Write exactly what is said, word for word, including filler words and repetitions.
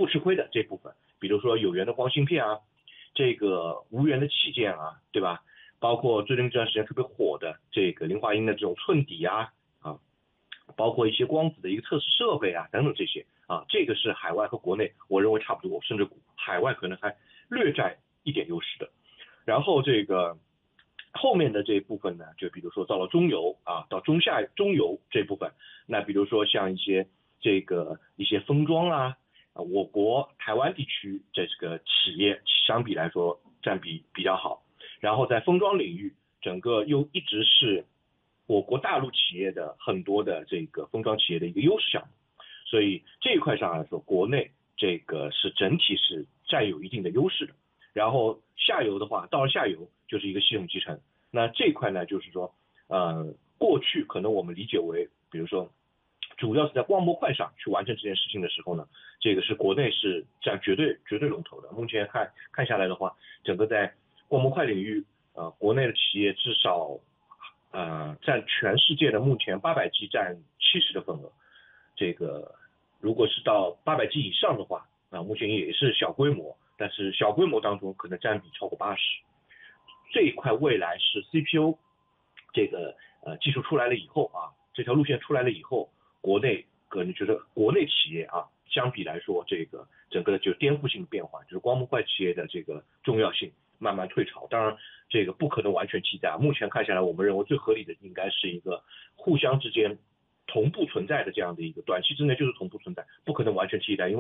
不吃亏的这部分，比如说有源的光芯片啊，这个无源的器件啊，对吧？包括最近这段时间特别火的这个林华英的这种寸底啊，啊，包括一些光子的一个测试设备啊，等等这些啊，这个是海外和国内我认为差不多，甚至海外可能还略占一点优势的。然后这个后面的这一部分呢，就比如说到了中游啊，到中下中游这部分，那比如说像一些这个一些封装啊，啊，我国台湾地区这个企业相比来说占比比较好。然后在封装领域，整个又一直是我国大陆企业的很多的这个封装企业的一个优势项目，所以这一块上来说，国内这个是整体是占有一定的优势的。然后下游的话，到了下游就是一个系统集成，那这一块呢，就是说，呃，过去可能我们理解为，比如说，主要是在光模块上去完成这件事情的时候呢，这个是国内是占绝对绝对龙头的。目前看看下来的话，整个在光模块领域，呃，国内的企业至少，呃，占全世界的目前八百 G 占七十的份额。这个如果是到八百 G 以上的话，啊、呃，目前也是小规模，但是小规模当中可能占比超过八十。这一块未来是 C P U 这个呃技术出来了以后啊，这条路线出来了以后，国内可能觉得国内企业啊，相比来说，这个整个的就颠覆性变化，就是光模块企业的这个重要性慢慢退潮。当然，这个不可能完全替代。目前看下来，我们认为最合理的应该是一个互相之间同步存在的这样的一个，短期之内就是同步存在，不可能完全替代，因为